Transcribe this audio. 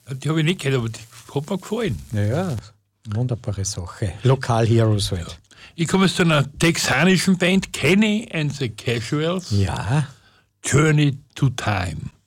Die habe ich nicht gehört, aber die hat mir gefallen. Ja, wunderbare Sache. Lokal Heroes halt. Ich komme jetzt zu einer texanischen Band, Kenny and the Casuals, Ja, Journey to Time.